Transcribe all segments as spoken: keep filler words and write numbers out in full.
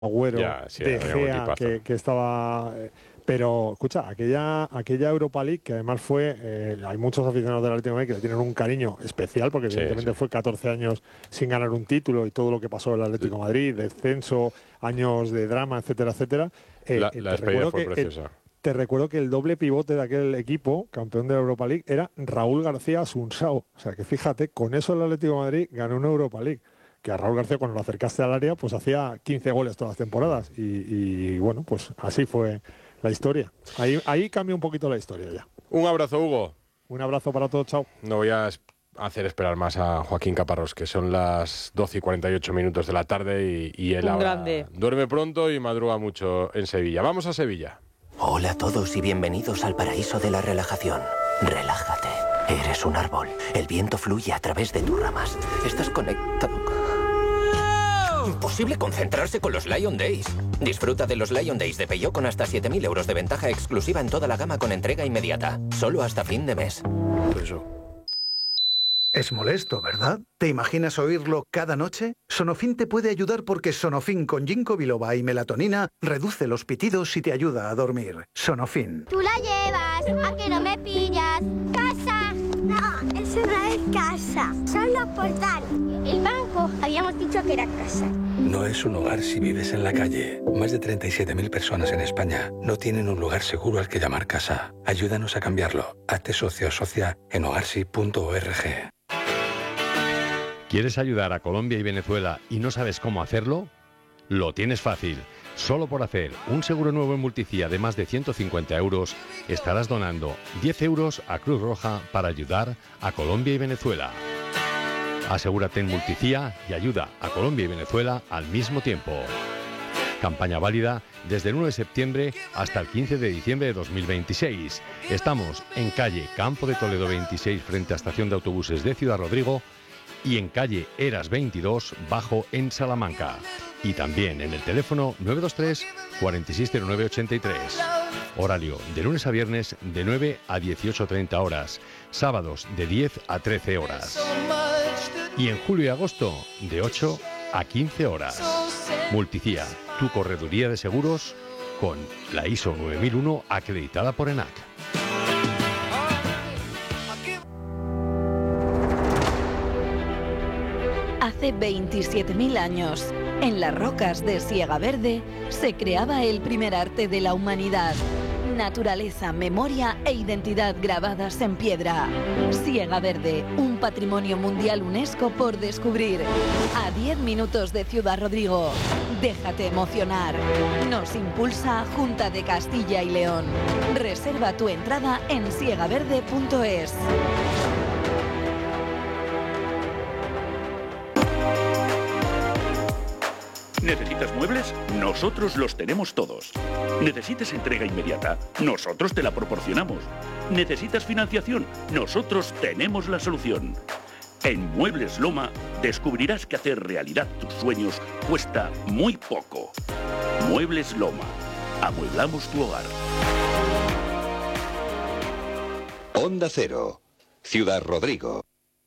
Agüero, Ya, sí, De había un Gea, equipazo. que, que estaba... eh, Pero, escucha, aquella, aquella Europa League, que además fue, eh, hay muchos aficionados del Atlético de Madrid que le tienen un cariño especial, porque Sí, evidentemente sí. fue catorce años sin ganar un título y todo lo que pasó en el Atlético de Madrid, descenso, años de drama, etcétera, etcétera. Eh, La, eh, la te despedida recuerdo fue que el, preciosa. te recuerdo que el doble pivote de aquel equipo, campeón de la Europa League, era Raúl García Asunsao. O sea que fíjate, con eso el Atlético de Madrid ganó una Europa League. Que a Raúl García, cuando lo acercaste al área, pues hacía quince goles todas las temporadas. Y, y, bueno, pues así fue la historia. Ahí, ahí cambia un poquito la historia ya. Un abrazo, Hugo. Un abrazo para todos, chao. No voy a es- hacer esperar más a Joaquín Caparrós, que son las doce y cuarenta y ocho minutos de la tarde y, y él Un ahora grande. duerme pronto y madruga mucho en Sevilla. Vamos a Sevilla. Hola a todos y bienvenidos al paraíso de la relajación. Relájate. Eres un árbol. El viento fluye a través de tus ramas. Estás conectado. Imposible concentrarse con los Lion Days. Disfruta de los Lion Days de Peugeot con hasta siete mil euros de ventaja exclusiva en toda la gama con entrega inmediata. Solo hasta fin de mes. Eso. Es molesto, ¿verdad? ¿Te imaginas oírlo cada noche? Sonofin te puede ayudar porque Sonofin con ginkgo biloba y melatonina reduce los pitidos y te ayuda a dormir. Sonofin. Tú la llevas, a que no me pillas. ¡Casa! No, eso no es casa. Son los portales. El banco, habíamos dicho que era casa. No es un hogar si vives en la calle. Más de treinta y siete mil personas en España no tienen un lugar seguro al que llamar casa. Ayúdanos a cambiarlo. Hazte socio o socia en hogarsi punto org. ¿Quieres ayudar a Colombia y Venezuela y no sabes cómo hacerlo? Lo tienes fácil. Solo por hacer un seguro nuevo en Multicía de más de ciento cincuenta euros, estarás donando diez euros a Cruz Roja para ayudar a Colombia y Venezuela. Asegúrate en Multicía y ayuda a Colombia y Venezuela al mismo tiempo. Campaña válida desde el uno de septiembre hasta el quince de diciembre de dos mil veintiséis. Estamos en calle Campo de Toledo veintiséis frente a Estación de Autobuses de Ciudad Rodrigo y en calle Eras veintidós bajo en Salamanca. Y también en el teléfono nueve dos tres, cuatro seis cero nueve, ocho tres. Horario de lunes a viernes de nueve a dieciocho treinta horas. Sábados de diez a trece horas. Y en julio y agosto de ocho a quince horas. Multicía, tu correduría de seguros con la I S O nueve mil uno acreditada por ENAC. Hace veintisiete mil años, en las rocas de Siega Verde, se creaba el primer arte de la humanidad. Naturaleza, memoria e identidad grabadas en piedra. Siega Verde, un patrimonio mundial UNESCO por descubrir. A diez minutos de Ciudad Rodrigo. Déjate emocionar. Nos impulsa Junta de Castilla y León. Reserva tu entrada en siega verde punto es. ¿Necesitas muebles? Nosotros los tenemos todos. ¿Necesitas entrega inmediata? Nosotros te la proporcionamos. ¿Necesitas financiación? Nosotros tenemos la solución. En Muebles Loma descubrirás que hacer realidad tus sueños cuesta muy poco. Muebles Loma. Amueblamos tu hogar. Onda Cero. Ciudad Rodrigo.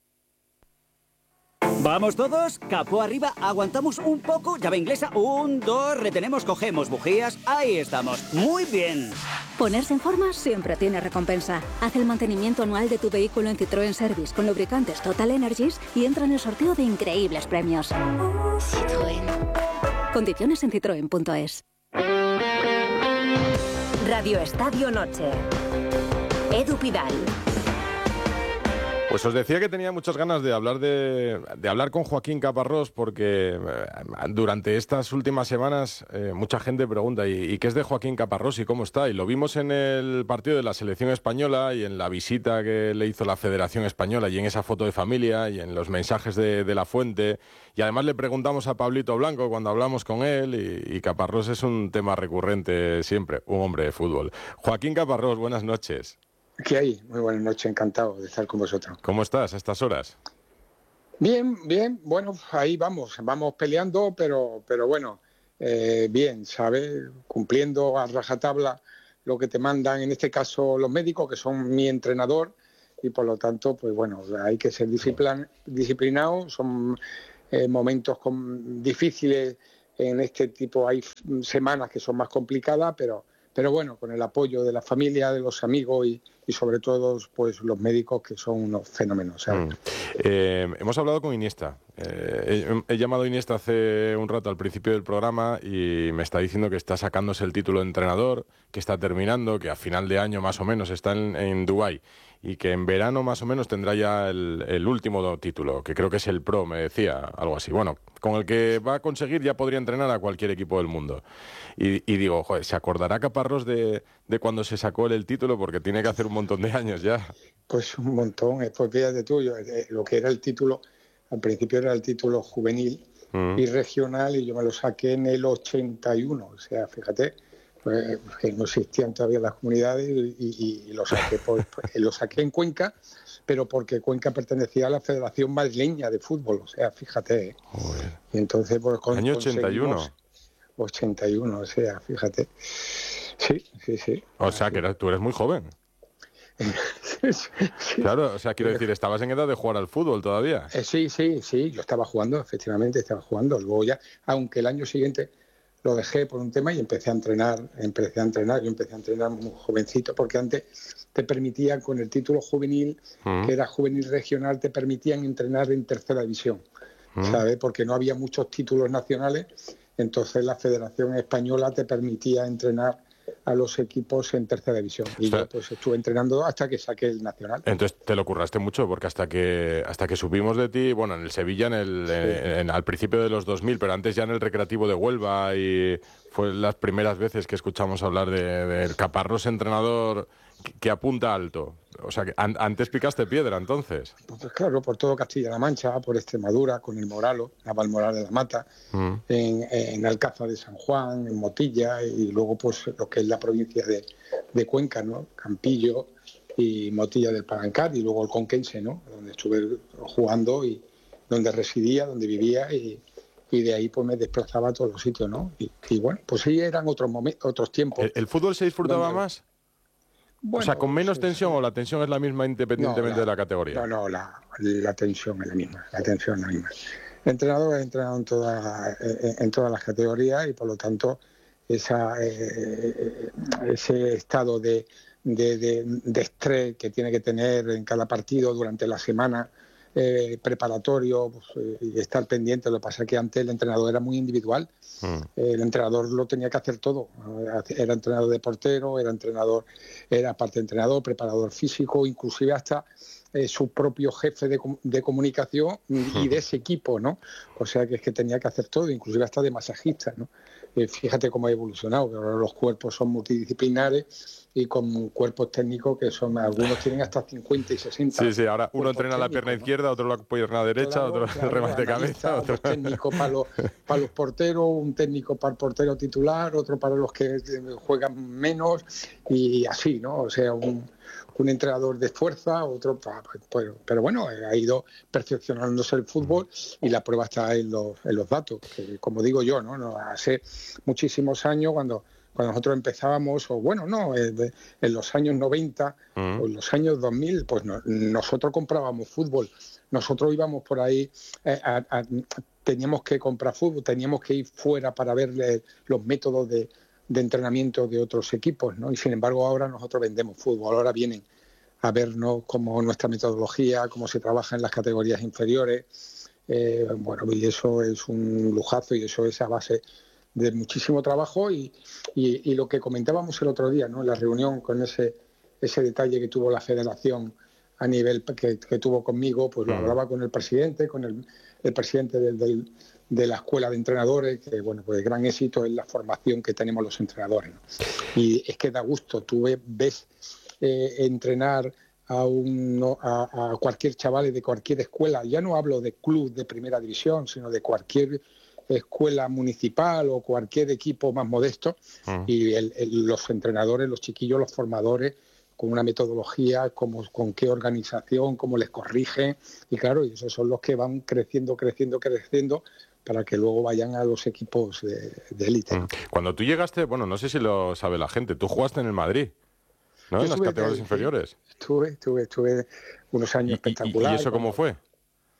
¿Vamos todos? Capó arriba, aguantamos un poco, llave inglesa, un, dos, retenemos, cogemos bujías, ahí estamos, muy bien. Ponerse en forma siempre tiene recompensa. Haz el mantenimiento anual de tu vehículo en Citroën Service con lubricantes Total Energies y entra en el sorteo de increíbles premios. Citroën. Condiciones en citroen punto es. Radio Estadio Noche. Edu Pidal. Pues os decía que tenía muchas ganas de hablar de, de hablar con Joaquín Caparrós porque eh, durante estas últimas semanas eh, mucha gente pregunta ¿y, ¿y qué es de Joaquín Caparrós y cómo está? Y lo vimos en el partido de la selección española y en la visita que le hizo la Federación Española y en esa foto de familia y en los mensajes de, de La Fuente. Y además le preguntamos a Pablito Blanco cuando hablamos con él y, y Caparrós es un tema recurrente siempre, un hombre de fútbol. Joaquín Caparrós, buenas noches. ¿Qué hay? Muy buenas noches, encantado de estar con vosotros. ¿Cómo estás a estas horas? Bien, bien, bueno, ahí vamos, vamos peleando, pero, pero bueno, eh, bien, ¿sabes? Cumpliendo a rajatabla lo que te mandan, en este caso los médicos, que son mi entrenador, y por lo tanto, pues bueno, hay que ser disciplin- disciplinado, son eh, momentos con, difíciles en este tipo hay semanas que son más complicadas, pero, pero bueno, con el apoyo de la familia, de los amigos y, y sobre todo pues los médicos, que son unos fenómenos, ¿sabes? Mm. Eh, hemos hablado con Iniesta. Eh, he, he llamado a Iniesta hace un rato al principio del programa y me está diciendo que está sacándose el título de entrenador, que está terminando, que a final de año más o menos está en, en Dubái y que en verano más o menos tendrá ya el, el último título, que creo que es el Pro, me decía, algo así. Bueno, con el que va a conseguir ya podría entrenar a cualquier equipo del mundo. Y, y digo, joder, ¿se acordará Caparrós de, de cuando se sacó él el título? Porque tiene que hacer un montón de años ya. Pues un montón, pues fíjate tú, yo, eh, lo que era el título, al principio era el título juvenil mm. y regional, y yo me lo saqué en el ochenta y uno, o sea, fíjate, pues, que no existían todavía las comunidades y, y, y lo saqué pues, pues, lo saqué en Cuenca, pero porque Cuenca pertenecía a la Federación Madrileña de Fútbol, o sea, fíjate. ¿eh? Y entonces, pues, con, año ochenta y uno. ochenta y uno, o sea, fíjate. Sí, sí, sí. O sea, que eres, tú eres muy joven. Sí. Claro, o sea, quiero decir, ¿estabas en edad de jugar al fútbol todavía? Eh, sí, sí, sí, yo estaba jugando, efectivamente, estaba jugando. Luego ya, aunque el año siguiente lo dejé por un tema y empecé a entrenar, empecé a entrenar, yo empecé a entrenar muy jovencito, porque antes te permitían, con el título juvenil, uh-huh. que era juvenil regional, te permitían entrenar en tercera división, uh-huh. ¿sabes? Porque no había muchos títulos nacionales, entonces la Federación Española te permitía entrenar a los equipos en tercera división. Y o sea, yo pues estuve entrenando hasta que saqué el nacional. Entonces te lo curraste mucho, porque hasta que hasta que supimos de ti, bueno, en el Sevilla, en el, sí. en, en, al principio de los dos mil, pero antes ya en el Recreativo de Huelva, y fue las primeras veces que escuchamos hablar de, de Caparrós, entrenador que, que apunta alto. O sea, que an, antes picaste piedra, entonces. Pues claro, por todo Castilla-La Mancha, por Extremadura, con el Moralo, Navalmoral de la Mata, mm. en, en Alcázar de San Juan, en Motilla, y luego pues lo que es la provincia de, de Cuenca, ¿no? Campillo y Motilla del Palancar, y luego el Conquense, ¿no? Donde estuve jugando y donde residía, donde vivía, y, y de ahí pues me desplazaba a todos los sitios, ¿no? Y, y bueno, pues sí, eran otros momentos, otros tiempos. ¿El, el fútbol se disfrutaba donde... más? Bueno, o sea, ¿con menos sí, tensión sí. o la tensión es la misma independientemente no, la, de la categoría? No, no, la, la tensión es la misma, la tensión es la misma. El entrenador ha entrenado en, toda, en, en todas las categorías y por lo tanto esa, eh, ese estado de, de, de, de estrés que tiene que tener en cada partido durante la semana, eh, preparatorio, pues, eh, y estar pendiente. Lo que pasa es que antes el entrenador era muy individual. Mm. El entrenador lo tenía que hacer todo. Era entrenador de portero, era entrenador, era parte de entrenador, preparador físico, inclusive hasta eh, su propio jefe de, de comunicación y de ese equipo, ¿no? O sea que es que tenía que hacer todo, inclusive hasta de masajista, ¿no? Eh, fíjate cómo ha evolucionado, que ahora los cuerpos son multidisciplinares y con cuerpos técnicos que son, algunos tienen hasta cincuenta y sesenta. Sí, sí, ahora uno entrena la pierna, ¿no?, izquierda, otro la pierna derecha, claro, otro claro, el remate de cabeza. Otro técnico para los, para los porteros, un técnico para el portero titular, otro para los que juegan menos y así, ¿no? O sea, un, un entrenador de fuerza, otro para... Pues, pero bueno, ha ido perfeccionándose el fútbol y la prueba está en los, en los datos, que como digo yo, ¿no? no hace muchísimos años cuando... Cuando nosotros empezábamos, o bueno, no, en los años noventa uh-huh. o en los años dos mil, pues no, nosotros comprábamos fútbol. Nosotros íbamos por ahí, eh, a, a, teníamos que comprar fútbol, teníamos que ir fuera para ver eh, los métodos de, de entrenamiento de otros equipos, ¿no? Y sin embargo ahora nosotros vendemos fútbol, ahora vienen a vernos cómo nuestra metodología, cómo se trabaja en las categorías inferiores. Eh, bueno, y eso es un lujazo y eso es a base de muchísimo trabajo y, y, y lo que comentábamos el otro día, ¿no?, en la reunión, con ese ese detalle que tuvo la federación a nivel que, que tuvo conmigo, pues lo hablaba con el presidente, con el, el presidente del, del, de la escuela de entrenadores, que bueno, pues el gran éxito es la formación que tenemos los entrenadores, ¿no? Y es que da gusto, tú ves, ves eh, entrenar a, un, a, a cualquier chaval de cualquier escuela, ya no hablo de club de primera división, sino de cualquier escuela municipal o cualquier equipo más modesto, uh-huh. y el, el, los entrenadores, los chiquillos, los formadores, con una metodología, como, con qué organización, cómo les corrigen, y claro, y esos son los que van creciendo, creciendo, creciendo, para que luego vayan a los equipos de, de élite. Uh-huh. Cuando tú llegaste, bueno, no sé si lo sabe la gente, tú jugaste en el Madrid, ¿no? Yo en las categorías de, inferiores. Estuve, estuve, estuve unos años ¿Y, espectaculares. ¿Y eso cómo fue?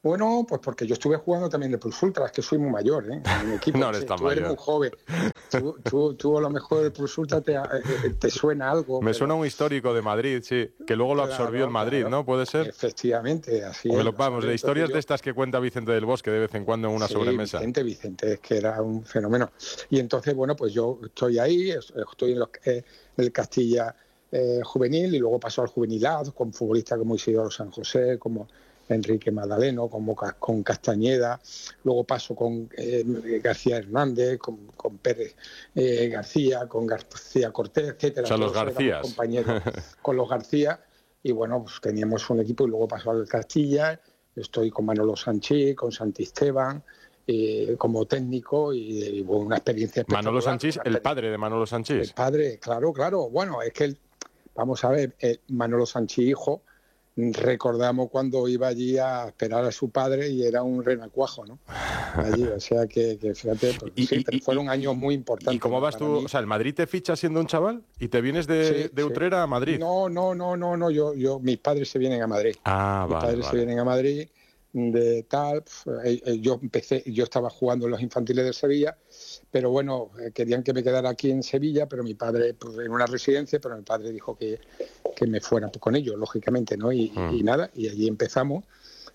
Bueno, pues porque yo estuve jugando también el Plus Ultra, es que soy muy mayor, ¿eh? En mi equipo, no eres sí, tan tú mayor. eres muy joven. Tú, tú, tú a lo mejor el Plus Ultra te, te suena algo. Me pero... suena un histórico de Madrid, sí, que luego lo absorbió claro, el Madrid, claro. ¿no? ¿Puede ser? Efectivamente, así Porque es. Lo, vamos, de historias yo... de estas que cuenta Vicente del Bosque de vez en cuando en una sí, sobremesa. Vicente, Vicente, es que era un fenómeno. Y entonces, bueno, pues yo estoy ahí, estoy en, los, eh, en el Castilla eh, juvenil y luego paso al juvenil A con futbolistas como Isidoro San José, como Enrique Magdaleno, como con Castañeda, luego paso con eh, García Hernández, con, con Pérez eh, García, con García Cortés, etcétera. O sea, los Garcías. Compañeros con los García, y bueno, pues teníamos un equipo y luego paso al Castilla, estoy con Manolo Sanchís, con Santi Esteban, eh, como técnico y, y bueno, una experiencia espectacular. Manolo Sanchís, el padre de Manolo Sanchís. El padre, claro, claro. Bueno, es que, el, vamos a ver, el Manolo Sanchís, hijo, recordamos cuando iba allí a esperar a su padre y era un renacuajo, ¿no? Allí, o sea que, que fíjate, pues, y, sí, y, fueron años muy importantes. ¿Y cómo vas tú? Mí. O sea, ¿el Madrid te ficha siendo un chaval y te vienes de, sí, de Utrera sí. a Madrid? No, no, no, no, no, yo, yo, mis padres se vienen a Madrid. Ah, mis vale, padres vale. se vienen a Madrid de tal, yo empecé, yo estaba jugando en los infantiles de Sevilla, pero bueno, querían que me quedara aquí en Sevilla, pero mi padre, pues, en una residencia, pero mi padre dijo que, que me fuera con ellos, lógicamente, ¿no? Y, mm. y nada, y allí empezamos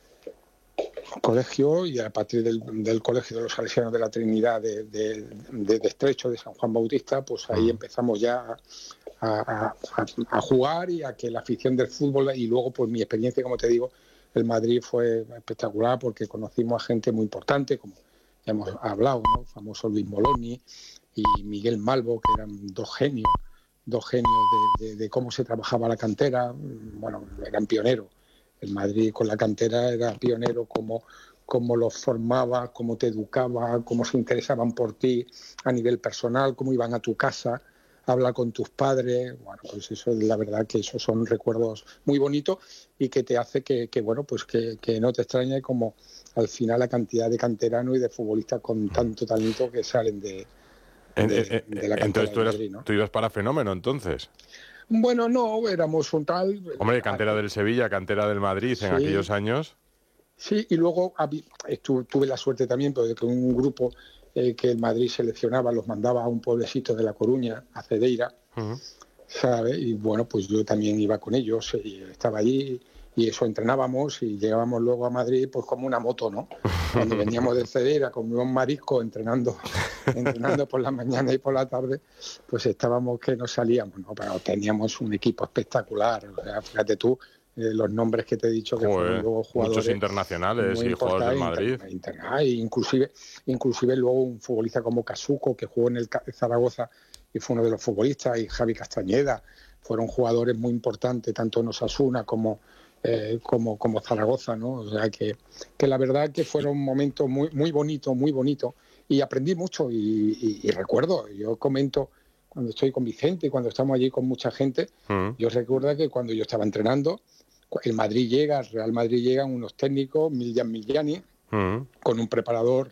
colegio, y a partir del, del colegio de los Salesianos de la Trinidad de, de, de, de Estrecho, de San Juan Bautista, pues ahí mm. empezamos ya a, a, a, a jugar y a que la afición del fútbol, y luego pues mi experiencia, como te digo, el Madrid fue espectacular porque conocimos a gente muy importante, como ya hemos hablado, ¿no? El famoso Luis Moloni y Miguel Malvo, que eran dos genios, dos genios de, de, de cómo se trabajaba la cantera. Bueno, eran pioneros. El Madrid con la cantera era pionero, cómo, cómo los formaba, cómo te educaba, cómo se interesaban por ti a nivel personal, cómo iban a tu casa, habla con tus padres. Bueno, pues eso, la verdad que esos son recuerdos muy bonitos y que te hace que, que bueno, pues que, que no te extrañe como al final la cantidad de canteranos y de futbolistas con tanto talento que salen de, de, de, de la cantera. Entonces tú, eras, Madrid, ¿no? tú ibas para Fenómeno, entonces. Bueno, no, éramos un tal... Hombre, cantera del Sevilla, cantera del Madrid en sí. aquellos años. Sí, y luego estuve, tuve la suerte también porque un grupo eh, que el Madrid seleccionaba los mandaba a un pueblecito de La Coruña, a Cedeira, uh-huh. ¿sabes? Y bueno, pues yo también iba con ellos y estaba allí y eso, entrenábamos y llegábamos luego a Madrid pues como una moto, ¿no? Cuando veníamos de Cedeira con un marisco entrenando, entrenando por la mañana y por la tarde, pues estábamos que no salíamos, ¿no? Pero teníamos un equipo espectacular, o sea, fíjate tú, eh, los nombres que te he dicho que Joder, fueron luego jugadores muchos internacionales y jugadores del Madrid. Inter, inter, ah, inclusive, inclusive luego un futbolista como Casuco, que jugó en el Zaragoza y fue uno de los futbolistas, y Javi Castañeda, fueron jugadores muy importantes, tanto en Osasuna como Eh, como, como Zaragoza, ¿no? O sea que, que la verdad que fueron momentos muy, muy bonitos, muy bonitos, y aprendí mucho y, y, y recuerdo, yo comento cuando estoy con Vicente, cuando estamos allí con mucha gente, uh-huh. yo recuerdo que cuando yo estaba entrenando, el Madrid llega, el Real Madrid llegan unos técnicos, Miljan Miljani, uh-huh. con un preparador,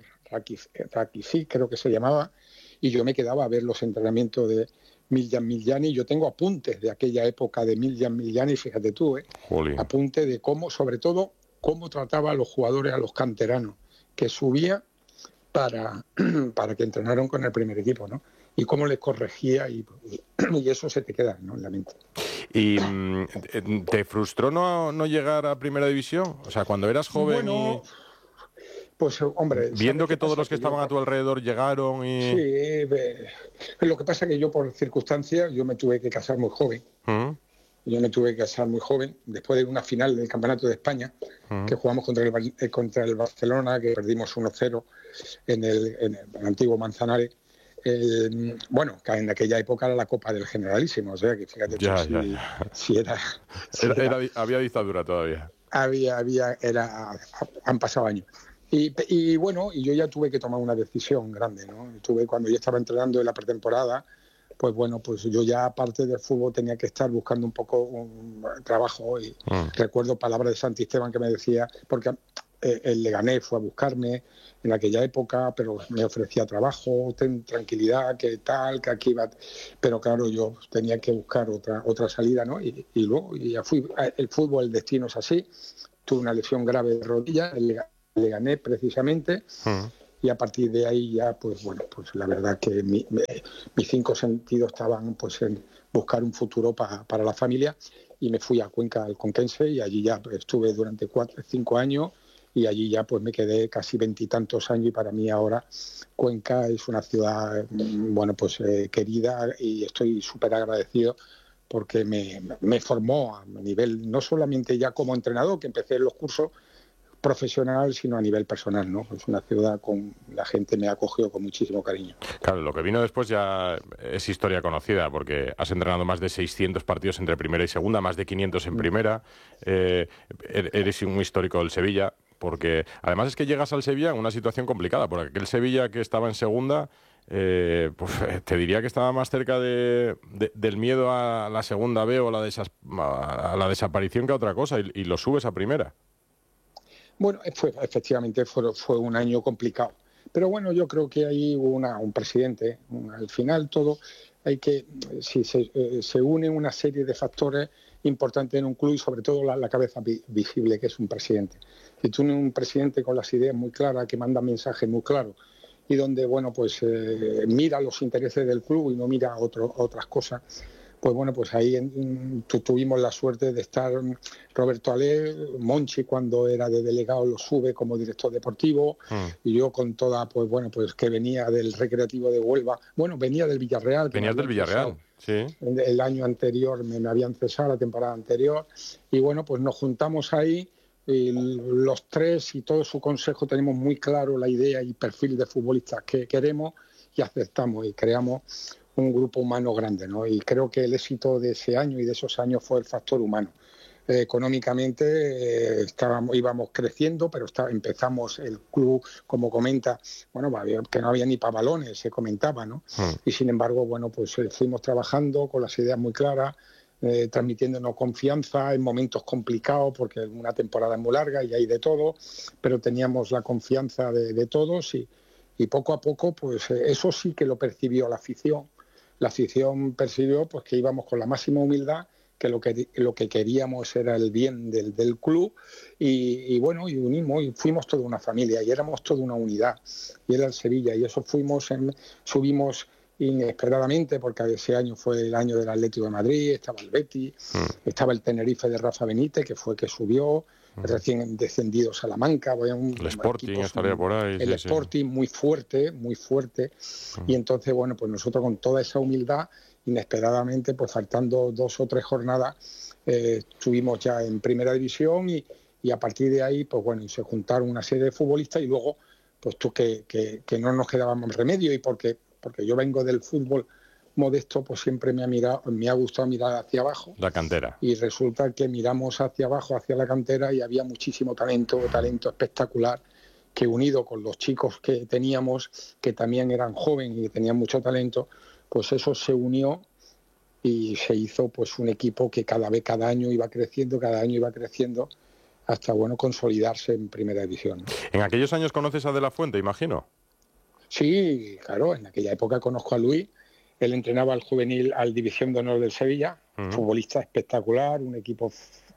Rakitic creo que se llamaba, y yo me quedaba a ver los entrenamientos de Miljan Miljani. Yo tengo apuntes de aquella época de Miljan Miljani, fíjate tú, ¿eh? Apuntes de cómo, sobre todo, cómo trataba a los jugadores, a los canteranos, que subía para, para que entrenaran con el primer equipo, ¿no? Y cómo les corregía, y, y eso se te queda, ¿no?, en la mente. ¿Y te frustró no, no llegar a Primera División? O sea, cuando eras joven bueno, y... Pues, hombre... Viendo que todos los que, que estaban yo... a tu alrededor llegaron y... Sí, eh, lo que pasa es que yo, por circunstancias, yo me tuve que casar muy joven. Uh-huh. Yo me tuve que casar muy joven, después de una final del Campeonato de España, uh-huh. que jugamos contra el, contra el Barcelona, que perdimos uno cero en el, en el antiguo Manzanares. Eh, bueno, que en aquella época era la Copa del Generalísimo, o sea que fíjate ya, tú, ya, si, ya. si era... Si era, era, era... Había dictadura todavía. Había, había, era... Han pasado años. Y, y bueno, y yo ya tuve que tomar una decisión grande, ¿no? Tuve, cuando yo estaba entrenando en la pretemporada, pues bueno, pues yo ya aparte del fútbol tenía que estar buscando un poco un trabajo y mm. recuerdo palabras de Santi Esteban que me decía, porque eh, el Leganés fue a buscarme en aquella época, pero me ofrecía trabajo, ten tranquilidad, que tal, que aquí va, pero claro, yo tenía que buscar otra otra salida, ¿no? Y, y luego y ya fui, el fútbol, el destino es así. tuve una lesión grave de rodilla, le, le gané precisamente, uh-huh. y a partir de ahí ya, pues bueno, pues la verdad que mi, mi, mis cinco sentidos estaban pues en buscar un futuro pa, para la familia, y me fui a Cuenca, al Conquense, y allí ya estuve durante cuatro, cinco años, y allí ya pues me quedé casi veintitantos años, y para mí ahora Cuenca es una ciudad, bueno, pues eh, querida, y estoy súper agradecido porque me, me formó a nivel, no solamente ya como entrenador, que empecé en los cursos profesional, sino a nivel personal, ¿no? Es una ciudad con la gente me ha acogido con muchísimo cariño. Claro, lo que vino después ya es historia conocida, porque has entrenado más de seiscientos partidos entre primera y segunda, más de quinientos en primera, eh, eres un histórico del Sevilla, porque además es que llegas al Sevilla en una situación complicada, porque aquel Sevilla que estaba en segunda, eh, pues te diría que estaba más cerca de, de, del miedo a la segunda B o a la, desas, a la desaparición que a otra cosa, y, y lo subes a primera. Bueno, fue, efectivamente fue, fue un año complicado, pero bueno, yo creo que ahí hubo una, un presidente, un, al final todo, hay que, si se, eh, se une una serie de factores importantes en un club, y sobre todo la, la cabeza vi, visible, que es un presidente. Si tú tienes un presidente con las ideas muy claras, que manda mensajes muy claros, y donde, bueno, pues eh, mira los intereses del club y no mira otro, otras cosas, pues bueno, pues ahí en, tu, tuvimos la suerte de estar Roberto Alé, Monchi cuando era de delegado lo sube como director deportivo, mm. y yo con toda, pues bueno, pues que venía del Recreativo de Huelva, bueno, venía del Villarreal. Venías del Villarreal, cesado. sí. El, el año anterior me, me habían cesado, la temporada anterior, y bueno, pues nos juntamos ahí, y los tres y todo su consejo tenemos muy claro la idea y perfil de futbolistas que queremos y aceptamos y creamos un grupo humano grande, ¿no? Y creo que el éxito de ese año y de esos años fue el factor humano. Eh, económicamente eh, estábamos, íbamos creciendo, pero está, empezamos el club, como comenta, bueno, que no había ni pavalones, se comentaba, ¿no? Mm. Y sin embargo, bueno, pues eh, fuimos trabajando con las ideas muy claras, eh, transmitiéndonos confianza en momentos complicados, porque una temporada es muy larga y hay de todo, pero teníamos la confianza de, de todos y, y poco a poco, pues eh, eso sí que lo percibió la afición. La afición percibió pues que íbamos con la máxima humildad, que lo que lo que queríamos era el bien del, del club y, y bueno, y unimos y fuimos toda una familia y éramos toda una unidad y era el Sevilla y eso fuimos en, subimos inesperadamente porque ese año fue el año del Atlético de Madrid, estaba el Betis, mm. estaba el Tenerife de Rafa Benítez que fue que subió, mm. recién descendido Salamanca, un, el Sporting equipos, estaría por ahí, el sí, Sporting sí. muy fuerte, muy fuerte mm. y entonces bueno, pues nosotros con toda esa humildad inesperadamente, pues faltando dos o tres jornadas, eh, estuvimos ya en primera división y, y a partir de ahí, pues bueno, se juntaron una serie de futbolistas y luego, pues tú que, que, que no nos quedaba más remedio y porque, porque yo vengo del fútbol modesto, pues siempre me ha mirado, me ha gustado mirar hacia abajo. La cantera. Y resulta que miramos hacia abajo, hacia la cantera y había muchísimo talento, talento espectacular, que unido con los chicos que teníamos, que también eran jóvenes y que tenían mucho talento, pues eso se unió y se hizo pues un equipo que cada vez, cada año iba creciendo, cada año iba creciendo hasta bueno consolidarse en primera división. ¿En aquellos años conoces a De la Fuente, imagino? Sí, claro, en aquella época conozco a Luis, él entrenaba al juvenil, al División de Honor del Sevilla, uh-huh. futbolista espectacular, un equipo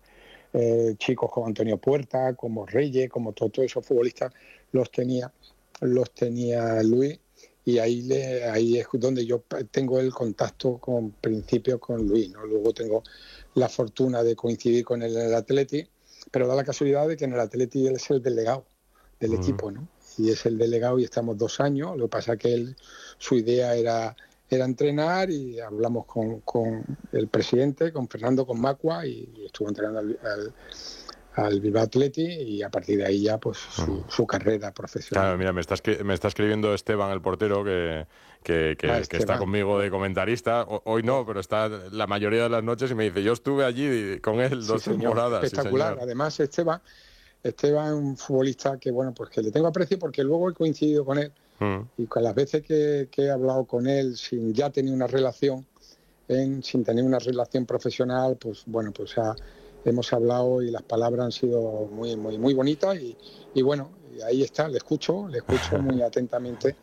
eh, chicos como Antonio Puerta, como Reyes, como todos todo esos futbolistas los tenía, los tenía Luis. Y ahí, le, ahí es donde yo tengo el contacto con principio con Luis, ¿no? Luego tengo la fortuna de coincidir con él en el Atleti, pero da la casualidad de que en el Atleti él es el delegado del uh-huh. equipo, ¿no? Y es el delegado y estamos dos años, lo que pasa es que él, su idea era, era entrenar y hablamos con, con el presidente, con Fernando, con Macua y estuvo entrenando al... al al Bilbao Athletic y a partir de ahí ya pues su, su carrera profesional. Claro, mira, me está, me está escribiendo Esteban, el portero, que, que, que, ah, que está conmigo de comentarista. O, hoy no, pero está la mayoría de las noches y me dice, yo estuve allí con él dos sí, temporadas. Espectacular. Sí, además, Esteban, Esteban es un futbolista que, bueno, pues que le tengo aprecio porque luego he coincidido con él mm. y con las veces que, que he hablado con él sin ya tener una relación, en, sin tener una relación profesional, pues bueno, pues ha... hemos hablado y las palabras han sido muy muy muy bonitas y, y bueno, y ahí está, le escucho, le escucho muy atentamente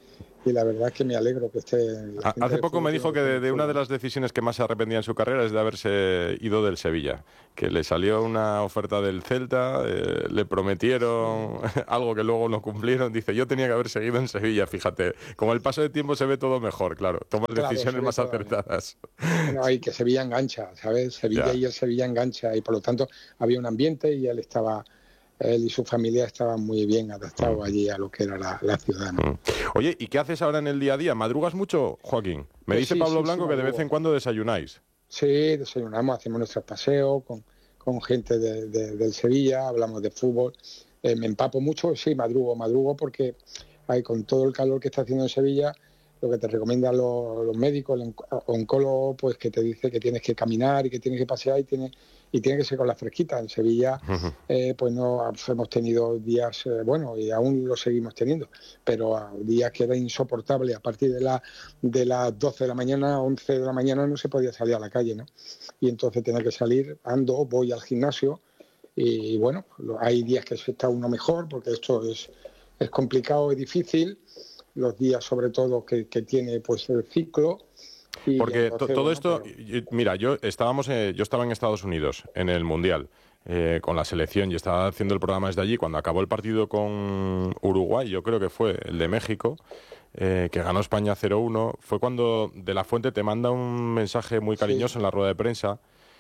y la verdad es que me alegro que esté... la gente Hace del poco me fútbol dijo que de, de una de las decisiones que más se arrepentía en su carrera es de haberse ido del Sevilla, que le salió una oferta del Celta, eh, le prometieron algo que luego no cumplieron. Dice, yo tenía que haber seguido en Sevilla, fíjate. Como el paso de tiempo se ve todo mejor, claro, tomas Claro, decisiones se ve más todo acertadas. No, y que Sevilla engancha, ¿sabes? Sevilla Ya. y el Sevilla engancha, y por lo tanto había un ambiente y él estaba, él y su familia estaban muy bien adaptados allí a lo que era la, la ciudad, ¿no? Oye, ¿y qué haces ahora en el día a día? ¿Madrugas mucho, Joaquín? Me Pues dice sí, Pablo sí, Blanco sí, que de vez madrugo. en cuando desayunáis. Sí, desayunamos, hacemos nuestros paseos con, con gente de, de- del Sevilla, hablamos de fútbol. Eh, me empapo mucho, sí, madrugo, madrugo porque hay, con todo el calor que está haciendo en Sevilla, lo que te recomiendan los, los médicos, el onc- oncólogo, pues que te dice que tienes que caminar y que tienes que pasear y tiene, y tiene que ser con la fresquita. En Sevilla, eh, pues no hemos tenido días, eh, bueno, y aún lo seguimos teniendo, pero ah, días que era insoportable. A partir de, la, de las doce de la mañana, once de la mañana, no se podía salir a la calle, ¿no? Y entonces tenía que salir, ando, voy al gimnasio y bueno, lo- hay días que se está uno mejor porque esto es, es complicado y difícil, los días sobre todo que, que tiene pues el ciclo. Y Porque entonces, to- todo bueno, esto, y- mira, yo estábamos, eh, yo estaba en Estados Unidos en el Mundial eh, con la selección y estaba haciendo el programa desde allí. Cuando acabó el partido con Uruguay, yo creo que fue el de México, eh, que ganó España cero uno, fue cuando De La Fuente te manda un mensaje muy cariñoso en la rueda de prensa.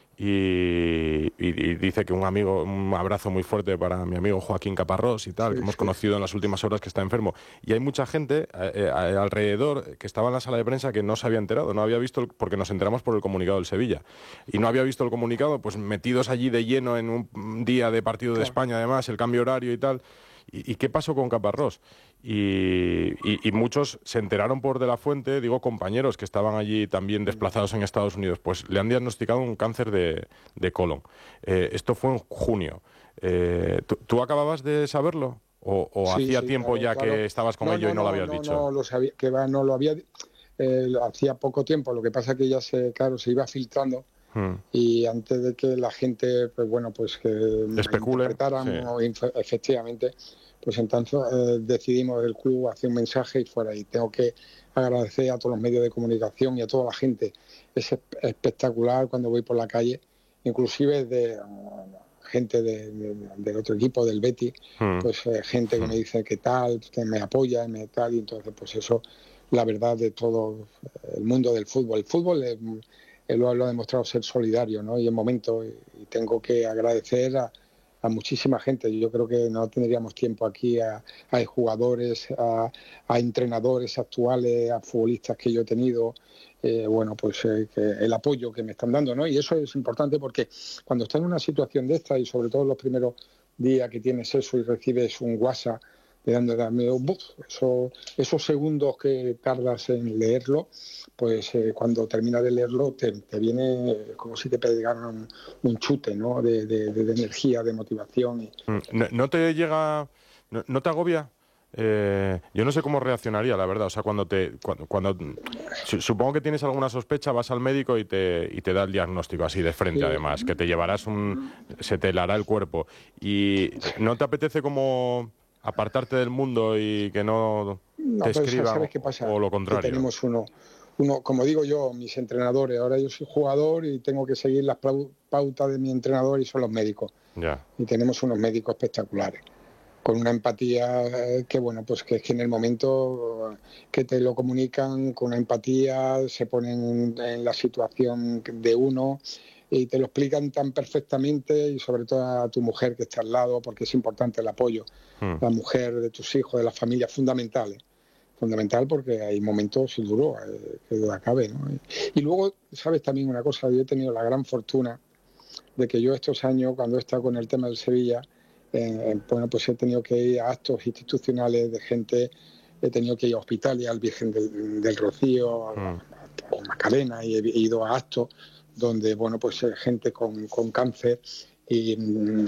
Y, y- y dice que un amigo, un abrazo muy fuerte para mi amigo Joaquín Caparrós y tal, que hemos conocido en las últimas horas, que está enfermo. Y hay mucha gente eh, eh, alrededor que estaba en la sala de prensa que no se había enterado, no había visto, el- porque nos enteramos por el comunicado del Sevilla. Y no había visto el comunicado, pues metidos allí de lleno en un día de partido de España, además, el cambio horario y tal. ¿Y, y qué pasó con Caparrós? Y, y- y muchos se enteraron por De La Fuente, digo compañeros que estaban allí también desplazados en Estados Unidos, pues le han diagnosticado un cáncer de, de colon. Eh, esto fue en junio. Eh, ¿tú, tú acababas de saberlo? ¿O, o Sí, hacía sí, tiempo claro, ya claro. que estabas con No, ello no, y no, lo no, habías no, dicho? No, lo sabía, que va, no lo había, eh, lo hacía poco tiempo. Lo que pasa es que ya se, claro, se iba filtrando. Hmm. Y antes de que la gente, pues bueno, pues que Especule, interpretaran, sí. o inf- efectivamente, pues entonces eh, decidimos el club hacer un mensaje y fuera. Y tengo que agradecer a todos los medios de comunicación y a toda la gente. Es espe- espectacular cuando voy por la calle, inclusive de uh, gente de, de- del otro equipo, del Betis, Hmm. pues eh, gente que me dice que tal, que me apoya, me tal, y entonces pues eso, la verdad de todo el mundo del fútbol. El fútbol es, eh, lo, lo ha demostrado ser solidario, ¿no? Y en momentos, y, y tengo que agradecer a, a muchísima gente. Yo creo que no tendríamos tiempo aquí a, a jugadores, a, a entrenadores actuales, a futbolistas que yo he tenido, eh, bueno, pues eh, que el apoyo que me están dando, ¿no? Y eso es importante porque cuando estás en una situación de esta, y sobre todo los primeros días que tienes eso y recibes un WhatsApp de dando dame, buf, eso, esos segundos que tardas en leerlo, pues eh, cuando terminas de leerlo te, te viene eh, como si te pegaran un, un chute, ¿no? de, de, de energía, de motivación. Y... Mm, ¿No, no te llega, no, no te agobia? Eh, yo no sé cómo reaccionaría, la verdad. O sea, cuando te, cuando, cuando su- supongo que tienes alguna sospecha, vas al médico y te, y te da el diagnóstico así de frente, Sí. además, que te llevarás un, se te helará el cuerpo. Y ¿no te apetece como apartarte del mundo y que no No, te pero escriban, ¿sabes qué pasa? o lo Que contrario? tenemos uno, uno, como digo yo, mis entrenadores. Ahora yo soy jugador y tengo que seguir las pau- pautas de mi entrenador, y son los médicos. Ya. Y tenemos unos médicos espectaculares, con una empatía eh, que, bueno, pues que es que en el momento eh, que te lo comunican, con una empatía, se ponen en la situación de uno y te lo explican tan perfectamente, y sobre todo a tu mujer que está al lado, porque es importante el apoyo. Hmm. La mujer de tus hijos, de la familia, fundamental. ¿eh? Fundamental, porque hay momentos duros, eh, que duda cabe, ¿no? Y, y luego, sabes también una cosa, yo he tenido la gran fortuna de que yo estos años, cuando he estado con el tema del Sevilla, eh, bueno, pues he tenido que ir a actos institucionales de gente, he tenido que ir a hospitales, al Virgen del, del Rocío, a, a Macarena, y he, he ido a actos donde, bueno, pues eh, gente con, con cáncer, y, mm,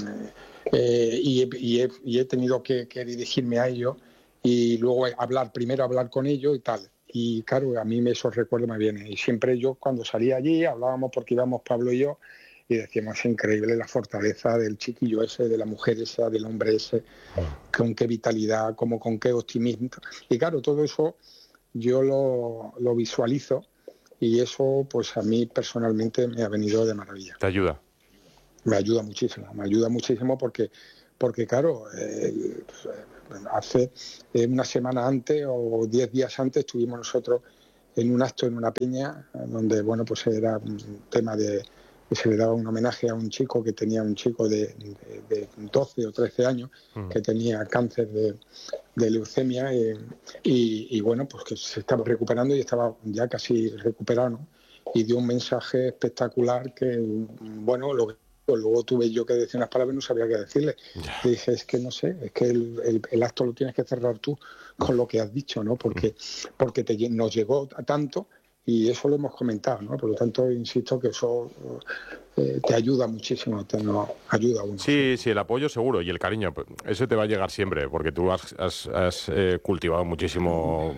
eh, y, he, y, he, y he tenido que, que dirigirme a ellos y luego hablar, primero hablar con ellos y tal. Y claro, a mí esos recuerdos me vienen. Y siempre yo, cuando salía allí, hablábamos, porque íbamos Pablo y yo, y decíamos, es increíble la fortaleza del chiquillo ese, de la mujer esa, del hombre ese, con qué vitalidad, como con qué optimismo. Y claro, todo eso yo lo, lo visualizo y eso pues a mí personalmente me ha venido de maravilla. ¿Te ayuda? Me ayuda muchísimo, me ayuda muchísimo porque, porque claro, eh, hace eh, una semana antes o diez días antes estuvimos nosotros en un acto en una peña donde, bueno, pues era un tema de que se le daba un homenaje a un chico que tenía un chico de, de, de doce o trece años mm. que tenía cáncer de, de leucemia eh, y, y bueno, pues que se estaba recuperando y estaba ya casi recuperado, ¿no? Y dio un mensaje espectacular que, bueno, lo que pues luego tuve yo que decir unas palabras y no sabía qué decirle. Y dije, es que no sé, es que el, el, el acto lo tienes que cerrar tú con lo que has dicho, ¿no? Porque, porque te, nos llegó a tanto y eso lo hemos comentado, ¿no? Por lo tanto, insisto que eso eh, te ayuda muchísimo, te no, ayuda a uno. Sí, sí, el apoyo seguro y el cariño, eso te va a llegar siempre, porque tú has, has, has eh, cultivado muchísimo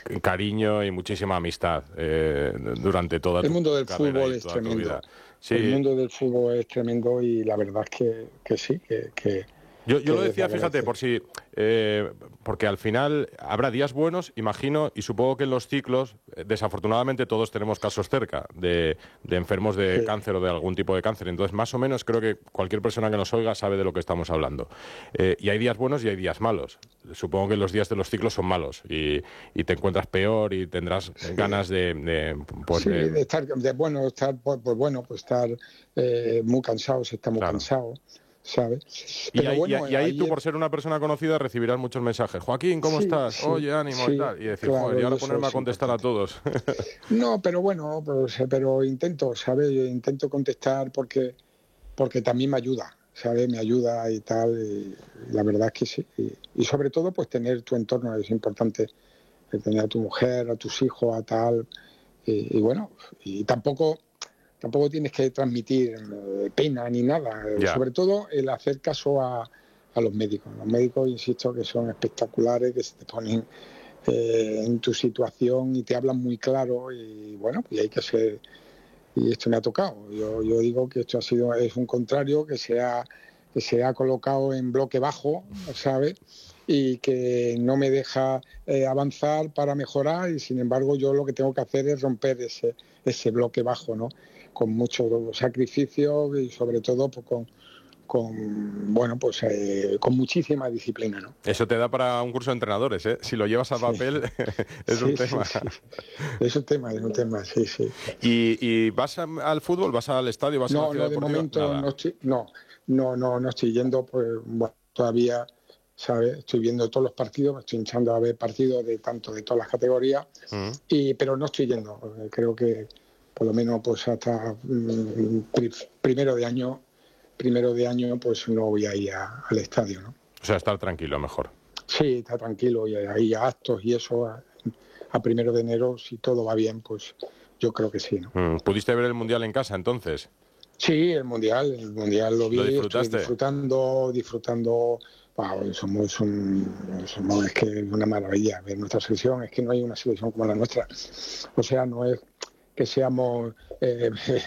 cariño y muchísima amistad eh, durante toda tu El mundo del carrera fútbol y es toda tu tremendo. vida. Sí. El mundo del fútbol es tremendo y la verdad es que, que sí, que... que Yo, yo lo decía, fíjate, por si, eh, porque al final habrá días buenos, imagino, y supongo que en los ciclos, eh, desafortunadamente todos tenemos casos cerca de, de enfermos de sí. cáncer o de algún tipo de cáncer. Entonces, más o menos, creo que cualquier persona que nos oiga sabe de lo que estamos hablando. Eh, y hay días buenos y hay días malos. Supongo que los días de los ciclos son malos y, y te encuentras peor y tendrás sí. ganas de... de, pues, sí, de... de estar, de, bueno, estar, pues, pues bueno, pues estar eh, muy cansados, estamos claro. cansados. ¿Sabes? Y, ahí, bueno, y, y ahí tú, por ser una persona conocida, recibirás muchos mensajes. Joaquín, ¿cómo sí, estás? Sí, Oye, ánimo sí, y tal. Y decir, claro, joder, y ahora eso ponerme a contestar importante. a todos. No, pero bueno, pues, pero intento, ¿sabes? Intento contestar porque, porque también me ayuda, ¿sabes? Me ayuda y tal. Y, y la verdad es que sí. Y, y sobre todo, pues tener tu entorno es importante. Tener a tu mujer, a tus hijos, a tal. Y, y bueno, y tampoco... Tampoco tienes que transmitir eh, pena ni nada. Ya. Sobre todo el hacer caso a, a los médicos. Los médicos, insisto, que son espectaculares, que se te ponen eh, en tu situación y te hablan muy claro. Y bueno, y hay que ser... Y esto me ha tocado. Yo, yo digo que esto ha sido es un contrario, que se ha, que se ha colocado en bloque bajo, ¿sabes? Y que no me deja eh, avanzar para mejorar. Y sin embargo, yo lo que tengo que hacer es romper ese, ese bloque bajo, ¿no? Con mucho sacrificio y sobre todo pues, con, con bueno pues eh, con muchísima disciplina, ¿no? Eso te da para un curso de entrenadores, ¿eh? Si lo llevas a papel sí. es sí, un tema. Sí, sí. Es un tema, es un tema, sí, sí. ¿Y, y vas a, al fútbol? ¿Vas al estadio? ¿Vas no, a la ciudad no, de deportiva? momento Nada. no estoy, no, no, no, no estoy yendo, pues bueno, todavía, ¿sabes? Estoy viendo todos los partidos, me estoy hinchando a ver partidos de tanto de todas las categorías, mm. y pero no estoy yendo, creo que por lo menos pues hasta mm, primero de año, primero de año pues no voy a ir a, al estadio, ¿no? O sea, estar tranquilo mejor. Sí, estar tranquilo y ahí a actos y eso a, a primero de enero, si todo va bien, pues yo creo que sí, ¿no? Mm, ¿Pudiste ver el Mundial en casa entonces? Sí, el Mundial, el Mundial lo vi, ¿Lo disfrutaste? Estoy disfrutando, disfrutando. Wow, somos, un, somos es que es una maravilla ver nuestra selección, es que no hay una selección como la nuestra. O sea, no es que seamos eh,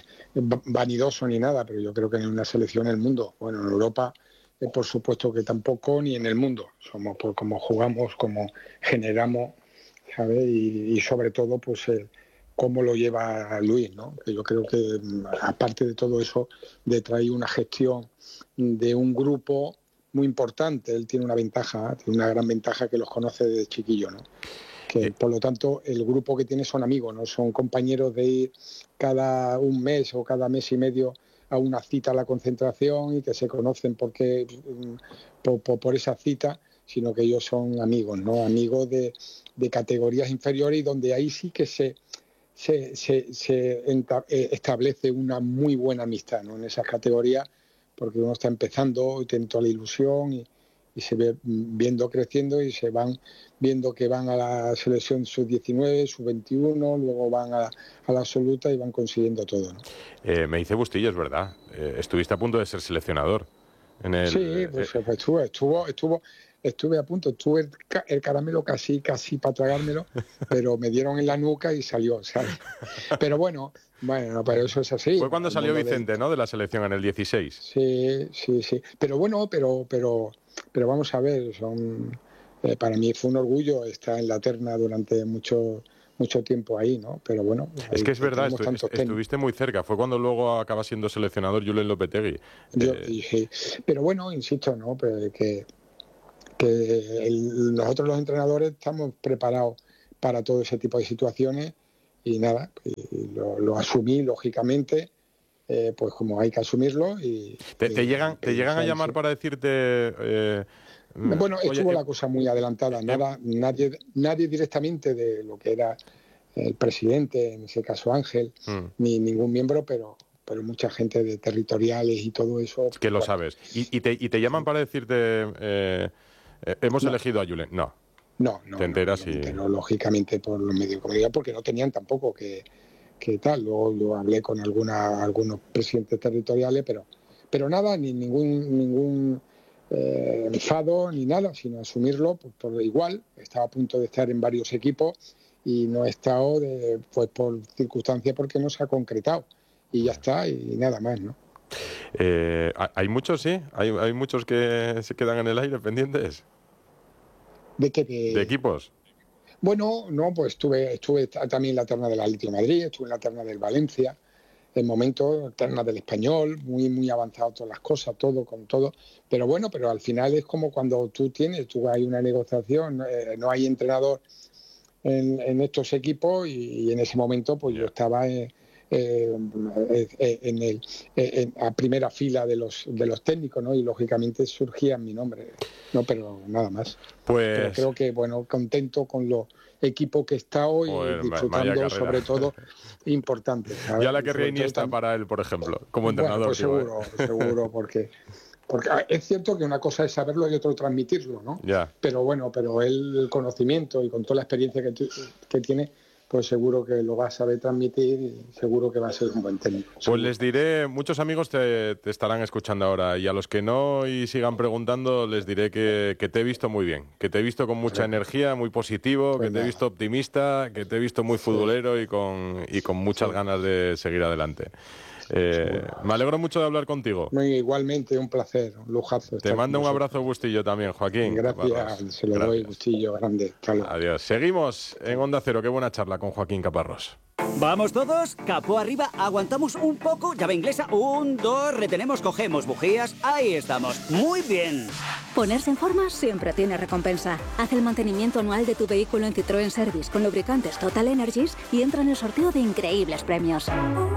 vanidosos ni nada, pero yo creo que en una selección en el mundo, bueno, en Europa, eh, por supuesto que tampoco, ni en el mundo. Somos por cómo jugamos, cómo generamos, ¿sabes? Y, y sobre todo, pues, eh, cómo lo lleva Luis, ¿no? Que yo creo que, aparte de todo eso, de traer una gestión de un grupo muy importante. Él tiene una ventaja, tiene una gran ventaja que los conoce desde chiquillo, ¿no? Que, por lo tanto, el grupo que tiene son amigos, no son compañeros de ir cada un mes o cada mes y medio a una cita a la concentración y que se conocen porque por, por, por esa cita, sino que ellos son amigos, ¿no? Amigos de, de categorías inferiores y donde ahí sí que se, se, se, se establece una muy buena amistad, ¿no? En esas categorías, porque uno está empezando y tiene toda la ilusión y, y se ve viendo creciendo y se van viendo que van a la selección sub diecinueve, sub veintiuno, luego van a, a la absoluta y van consiguiendo todo, ¿no? Eh, me dice Bustillo, es verdad, eh, estuviste a punto de ser seleccionador. En el, sí, pues, eh, pues estuvo, estuvo, estuvo, estuve a punto, estuve el, el caramelo casi, casi para tragármelo, pero me dieron en la nuca y salió, ¿sabes? Pero bueno, bueno, pero eso es así. Fue cuando salió Vicente, de... ¿no? De la selección en el dieciséis. Sí, sí, sí. Pero bueno, pero, pero, pero vamos a ver, son eh, para mí fue un orgullo estar en la terna durante mucho mucho tiempo ahí, ¿no? Pero bueno... Es que es verdad, estu tantos estuviste muy cerca. Fue cuando luego acaba siendo seleccionador Julen Lopetegui. Yo, eh... sí. Pero bueno, insisto, ¿no? Pero que, que el, nosotros los entrenadores estamos preparados para todo ese tipo de situaciones y nada, y lo, lo asumí lógicamente, eh, pues como hay que asumirlo. Y ¿Te, te y, llegan, te y, llegan y, a llamar sí. para decirte... Eh, Bueno, oye, estuvo eh, la cosa muy adelantada. Nada, nadie, nadie directamente de lo que era el presidente, en ese caso Ángel, mm. ni ningún miembro, pero, pero mucha gente de territoriales y todo eso. Que lo bueno. sabes. ¿Y, y, te, ¿Y te llaman para decirte, eh, eh, hemos no. elegido a Julen? No. No, no. Te enteras no, y... Pero lógicamente por los medios de comunicación, porque no tenían tampoco que, que tal. Luego yo hablé con alguna, algunos presidentes territoriales, pero, pero nada, ni ningún... ningún Eh, enfado ni nada, sino asumirlo pues, por igual. Estaba a punto de estar en varios equipos y no he estado de, pues por circunstancias porque no se ha concretado y ya está, y nada más, ¿no? Eh, ¿Hay muchos, sí? ¿Hay, ¿Hay muchos que se quedan en el aire pendientes? ¿De qué? De, ¿De equipos? Bueno, no, pues estuve, estuve también en la terna del Atlético de Madrid, estuve en la terna del Valencia, en momentos, terna del Español, muy muy avanzado todas las cosas, todo con todo, pero bueno, pero al final es como cuando tú tienes, tú hay una negociación, eh, no hay entrenador en, en estos equipos y, y en ese momento pues yeah. yo estaba eh, eh, en el, en, a primera fila de los de los técnicos, ¿no? Y lógicamente surgía mi nombre, no, pero nada más. Pues pero creo que bueno, contento con los equipos que he estado y Joder, disfrutando sobre todo importante, ¿sabes? Ya la querría Iniesta para él, por ejemplo, como entrenador. Bueno, pues seguro, ¿eh? seguro, porque porque es cierto que una cosa es saberlo y otro transmitirlo, ¿no? Ya. Pero bueno, pero él el conocimiento y con toda la experiencia que, que tiene, pues seguro que lo va a saber transmitir y seguro que va a ser un buen técnico. Pues seguro. Les diré, muchos amigos te, te estarán escuchando ahora y a los que no y sigan preguntando les diré que, que te he visto muy bien, que te he visto con mucha sí. energía, muy positivo, pues que nada. Te he visto optimista, que te he visto muy futbolero sí. y con, y con muchas sí. ganas de seguir adelante. Eh, me alegro mucho de hablar contigo. Muy, igualmente, un placer, un lujazo. Te mando un abrazo, Bustillo, también, Joaquín. Gracias, Caparrós. Se lo Gracias. doy, Bustillo, grande. Adiós. Seguimos en Onda Cero. Qué buena charla con Joaquín Caparrós. Vamos todos, capó arriba, aguantamos un poco, llave inglesa, un, dos, retenemos, cogemos bujías, ahí estamos, muy bien. Ponerse en forma siempre tiene recompensa. Haz el mantenimiento anual de tu vehículo en Citroën Service con lubricantes Total Energies y entra en el sorteo de increíbles premios.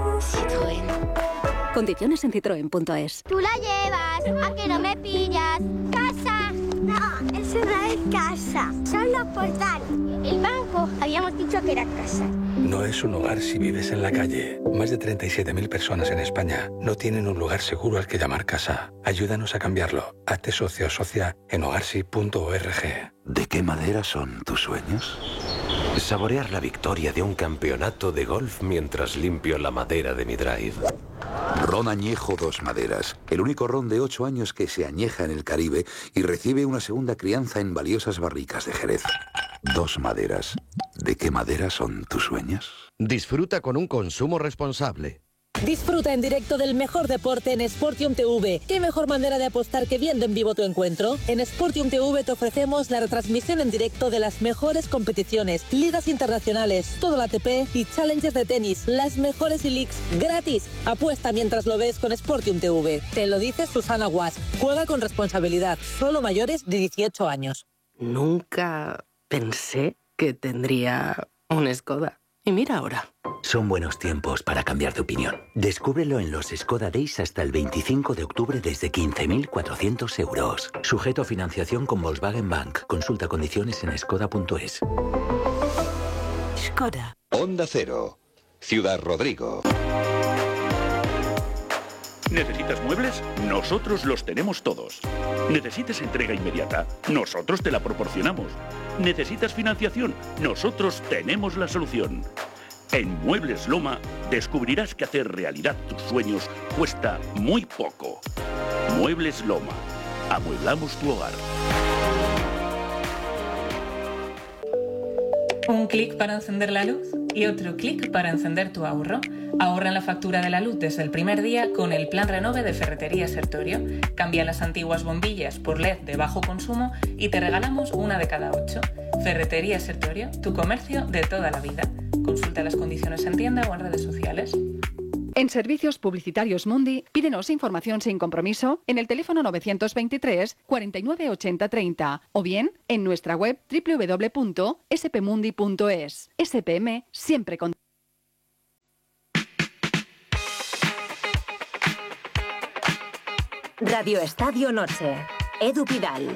Citroën. Condiciones en citroen punto es. Tú la llevas, a que no me pillas. ¡Casa! No, eso no es casa, son los portales. El banco, habíamos dicho que era casa. No es un hogar si vives en la calle. Más de treinta y siete mil personas en España no tienen un lugar seguro al que llamar casa. Ayúdanos a cambiarlo. Hazte socio o socia en hogarsi punto org. ¿De qué madera son tus sueños? Saborear la victoria de un campeonato de golf mientras limpio la madera de mi drive. Ron Añejo Dos Maderas, el único ron de ocho años que se añeja en el Caribe y recibe una segunda crianza en valiosas barricas de Jerez. Dos Maderas. ¿De qué madera son tus sueños? Disfruta con un consumo responsable. Disfruta en directo del mejor deporte en Sportium T V. ¿Qué mejor manera de apostar que viendo en vivo tu encuentro? En Sportium T V te ofrecemos la retransmisión en directo de las mejores competiciones, ligas internacionales, todo el A T P y Challengers de tenis, las mejores e-leagues gratis. Apuesta mientras lo ves con Sportium T V. Te lo dice Susana Guas. Juega con responsabilidad. Solo mayores de dieciocho años. Nunca pensé que tendría un Skoda. Y mira ahora. Son buenos tiempos para cambiar de opinión. Descúbrelo en los Skoda Days hasta el veinticinco de octubre desde quince mil cuatrocientos euros. Sujeto a financiación con Volkswagen Bank. Consulta condiciones en skoda punto es. Skoda. Onda Cero. Ciudad Rodrigo. ¿Necesitas muebles? Nosotros los tenemos todos. ¿Necesitas entrega inmediata? Nosotros te la proporcionamos. ¿Necesitas financiación? Nosotros tenemos la solución. En Muebles Loma descubrirás que hacer realidad tus sueños cuesta muy poco. Muebles Loma. Amueblamos tu hogar. Un clic para encender la luz y otro clic para encender tu ahorro. Ahorra en la factura de la luz desde el primer día con el plan Renove de Ferretería Sertorio. Cambia las antiguas bombillas por L E D de bajo consumo y te regalamos una de cada ocho. Ferretería Sertorio, tu comercio de toda la vida. Consulta las condiciones en tienda o en redes sociales. En Servicios Publicitarios Mundi, pídenos información sin compromiso en el teléfono novecientos veintitrés cuarenta y nueve ochenta treinta o bien en nuestra web doble u doble u doble u punto s p mundi punto es. S P M siempre con... Radio Estadio Noche. Edu Pidal.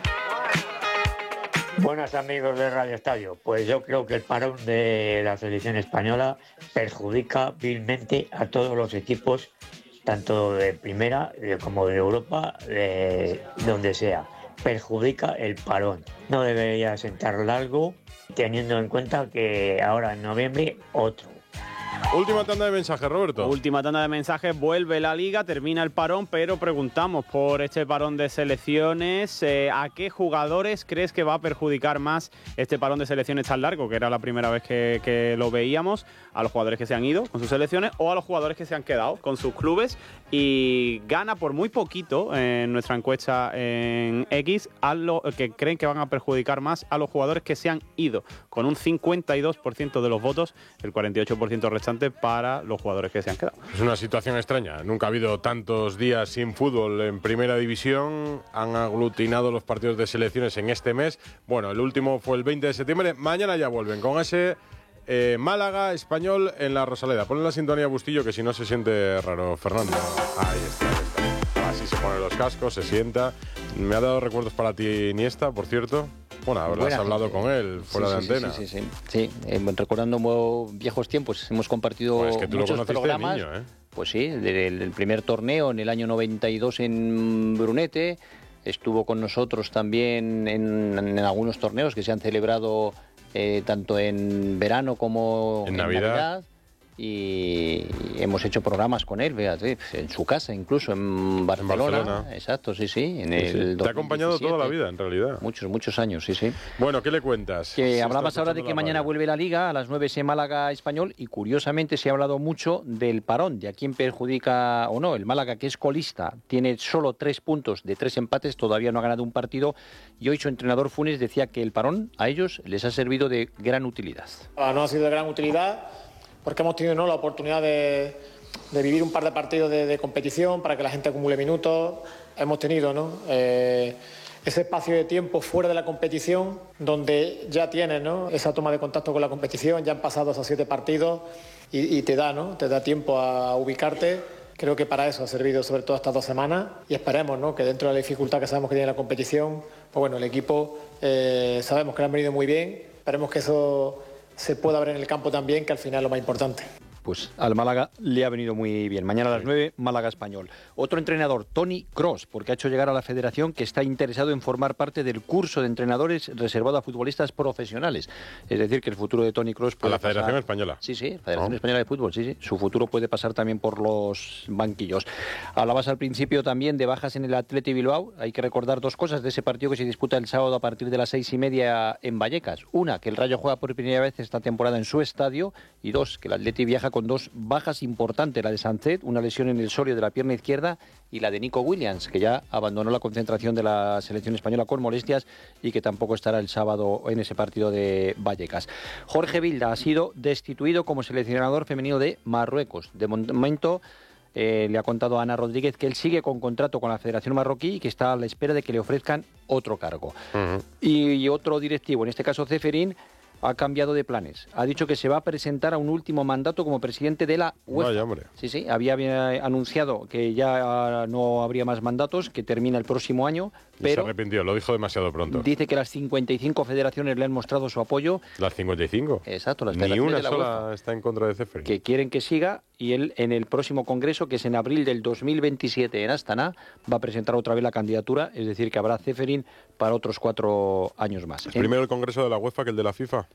Buenas amigos de Radio Estadio, pues yo creo que el parón de la selección española perjudica vilmente a todos los equipos, tanto de primera como de Europa, de donde sea. Perjudica el parón. No debería sentar largo, teniendo en cuenta que ahora en noviembre otro. Última tanda de mensajes, Roberto. Última tanda de mensajes, vuelve la Liga, termina el parón, pero preguntamos por este parón de selecciones, eh, ¿a qué jugadores crees que va a perjudicar más este parón de selecciones tan largo, que era la primera vez que, que lo veíamos? ¿A los jugadores que se han ido con sus selecciones o a los jugadores que se han quedado con sus clubes? Y gana por muy poquito en nuestra encuesta en X a lo que creen que van a perjudicar más a los jugadores que se han ido, con un cincuenta y dos por ciento de los votos, el cuarenta y ocho por ciento restante para los jugadores que se han quedado. Es una situación extraña. Nunca ha habido tantos días sin fútbol en Primera División. Han aglutinado los partidos de selecciones en este mes. Bueno, el último fue el veinte de septiembre. Mañana ya vuelven con ese eh, Málaga Español en la Rosaleda. Ponle la sintonía Bustillo, que si no se siente raro, Fernando. Ahí está, ahí está. Así se pone los cascos, se sienta. Me ha dado recuerdos para ti, Iniesta, por cierto. Bueno, habrás hablado con él fuera sí, de sí, antena. Sí, sí, sí. sí. Eh, recordando viejos tiempos, hemos compartido pues es que tú muchos lo programas. De niño, ¿eh? Pues sí, del, del primer torneo en el año noventa y dos en Brunete. Estuvo con nosotros también en, en algunos torneos que se han celebrado eh, tanto en verano como en, en Navidad. Navidad. Y hemos hecho programas con él, fíjate, en su casa, incluso en Barcelona. En Barcelona. Exacto, sí, sí. En Sí, el sí. Te ha dos mil acompañado diecisiete. toda la vida, en realidad. Muchos, muchos años, sí, sí. Bueno, ¿qué le cuentas? Que Sí, hablabas está ahora de que escuchando la mañana radio. vuelve la Liga, a las nueve se Málaga Español, y curiosamente se ha hablado mucho del parón, de a quién perjudica o no. El Málaga, que es colista, tiene solo tres puntos de tres empates, todavía no ha ganado un partido, y hoy su entrenador Funes decía que el parón a ellos les ha servido de gran utilidad. Ah, no ha sido de gran utilidad porque hemos tenido, ¿no?, la oportunidad de, de vivir un par de partidos de, de competición para que la gente acumule minutos. Hemos tenido, ¿no?, eh, ese espacio de tiempo fuera de la competición donde ya tienes, ¿no?, esa toma de contacto con la competición, ya han pasado esos siete partidos y, y te da, ¿no?, te da tiempo a ubicarte. Creo que para eso ha servido sobre todo estas dos semanas y esperemos, ¿no?, que dentro de la dificultad que sabemos que tiene la competición, pues bueno, el equipo eh, sabemos que le han venido muy bien, esperemos que eso se pueda ver en el campo también, que al final es lo más importante. Pues al Málaga le ha venido muy bien. Mañana a las nueve, Málaga Español. Otro entrenador, Toni Kroos, porque ha hecho llegar a la federación que está interesado en formar parte del curso de entrenadores reservado a futbolistas profesionales. Es decir, que el futuro de Toni Kroos A puede la Federación pasar... Española. Sí, sí, Federación Oh. Española de Fútbol, sí, sí. Su futuro puede pasar también por los banquillos. Hablabas al principio también de bajas en el Athletic Bilbao. Hay que recordar dos cosas de ese partido que se disputa el sábado a partir de las seis y media en Vallecas. Una, que el Rayo juega por primera vez esta temporada en su estadio. Y dos, que el Athletic viaja con dos bajas importante, la de Sancet, una lesión en el sóleo de la pierna izquierda, y la de Nico Williams, que ya abandonó la concentración de la selección española con molestias y que tampoco estará el sábado en ese partido de Vallecas. Jorge Vilda ha sido destituido como seleccionador femenino de Marruecos. De momento eh, le ha contado a Ana Rodríguez que él sigue con contrato con la Federación Marroquí y que está a la espera de que le ofrezcan otro cargo. Uh-huh. y, y otro directivo, en este caso Ceferín, ha cambiado de planes. Ha dicho que se va a presentar a un último mandato como presidente de la UEFA. Vaya, hombre. Sí, sí, había, había anunciado que ya no habría más mandatos, que termina el próximo año, Y pero se arrepintió, lo dijo demasiado pronto. dice que las cincuenta y cinco federaciones le han mostrado su apoyo. ¿Las cincuenta y cinco? Exacto, las Ni federaciones una de la sola UEFA, está en contra de Ceferín. que quieren que siga, y él en el próximo congreso, que es en abril del dos mil veintisiete en Astana, va a presentar otra vez la candidatura, es decir, que habrá Ceferín para otros cuatro años más. ¿Es primero el congreso de la UEFA que el de la FIFA?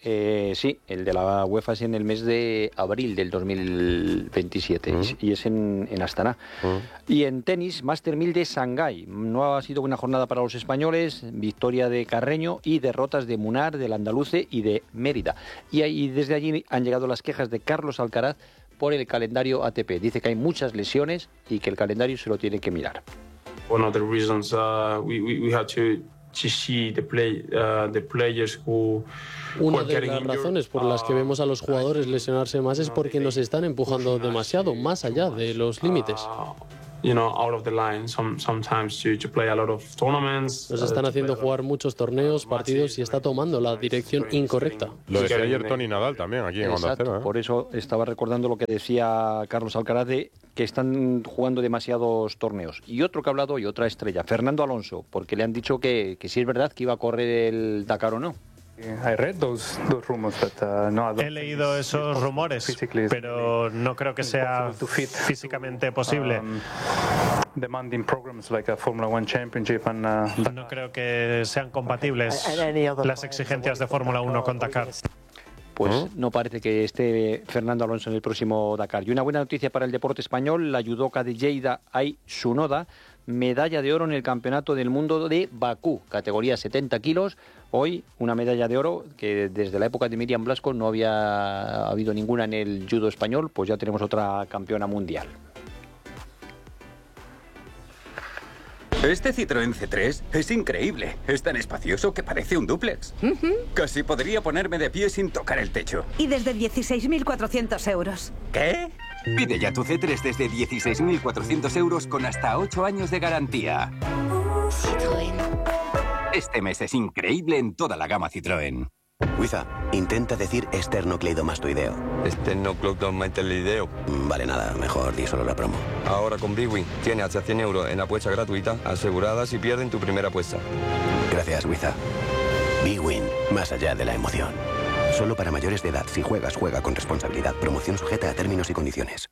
Eh, sí, el de la UEFA es en el mes de abril del dos mil veintisiete mm. y es en, en Astana. Mm. Y en tenis, Master mil de Shanghái. No ha sido buena jornada para los españoles, victoria de Carreño y derrotas de Munar, del Andaluce y de Mérida. Y, ahí, desde allí han llegado las quejas de Carlos Alcaraz por el calendario A T P. Dice que hay muchas lesiones y que el calendario se lo tiene que mirar. One of the reasons uh, we, we, we had to to see the play uh, the players who Una de las razones por las que vemos a los jugadores lesionarse más es porque nos están empujando demasiado más allá de los límites. You know, out of the line, some, sometimes to, to play a lot of tournaments. Nos están haciendo jugar muchos torneos, partidos y está tomando la dirección incorrecta. Lo decía ayer Tony Nadal también aquí en Onda Cero, ¿eh? Por eso estaba recordando lo que decía Carlos Alcaraz de que están jugando demasiados torneos. Y otro que ha hablado y otra estrella, Fernando Alonso, porque le han dicho que, que sí es verdad que iba a correr el Dakar o no. He leído esos rumores, pero no creo que sea físicamente posible. No creo que sean compatibles las exigencias de Fórmula uno con Dakar. Pues no parece que esté Fernando Alonso en el próximo Dakar. Y una buena noticia para el deporte español, la judoka de Lleida, Ai Tsunoda, medalla de oro en el Campeonato del Mundo de Bakú, categoría setenta kilos. Hoy una medalla de oro que desde la época de Miriam Blasco no había habido ninguna en el judo español, pues ya tenemos otra campeona mundial. Este Citroën C tres es increíble. Es tan espacioso que parece un dúplex. Uh-huh. Casi podría ponerme de pie sin tocar el techo. Y desde dieciséis mil cuatrocientos euros. ¿Qué? Pide ya tu C tres desde dieciséis mil cuatrocientos euros con hasta ocho años de garantía. Citroën. Este mes es increíble en toda la gama Citroën. Wiza, intenta decir esternocleidomastoideo. ¿Esternocleidomastoideo? Vale, nada, mejor di solo la promo. Ahora con Bwin tienes hasta cien euros en apuesta gratuita asegurada si pierden tu primera apuesta. Gracias, Wiza. Bwin, más allá de la emoción. Solo para mayores de edad. Si juegas, juega con responsabilidad. Promoción sujeta a términos y condiciones.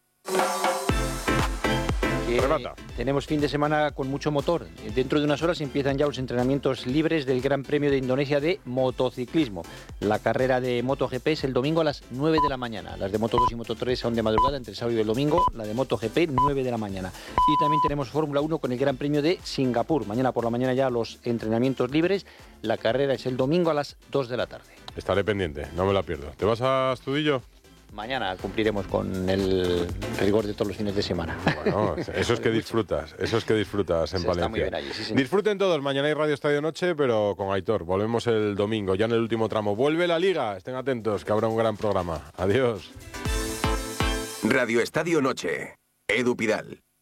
Eh, tenemos fin de semana con mucho motor. Dentro de unas horas empiezan ya los entrenamientos libres del Gran Premio de Indonesia de motociclismo. La carrera de MotoGP es el domingo a las nueve de la mañana. Las de Moto dos y Moto tres son de madrugada, entre el sábado y el domingo. La de MotoGP, nueve de la mañana. Y también tenemos Fórmula uno con el Gran Premio de Singapur. Mañana por la mañana ya los entrenamientos libres. La carrera es el domingo a las dos de la tarde. Estaré pendiente, no me la pierdo. ¿Te vas a Astudillo? Mañana cumpliremos con el rigor de todos los fines de semana. Bueno, eso es que disfrutas, eso es que disfrutas en Se Palencia. Está muy bien allí, sí, señor. Disfruten todos, mañana hay Radio Estadio Noche, pero con Aitor. Volvemos el domingo, ya en el último tramo. Vuelve la Liga, estén atentos, que habrá un gran programa. Adiós. Radio Estadio Noche. Edu Pidal.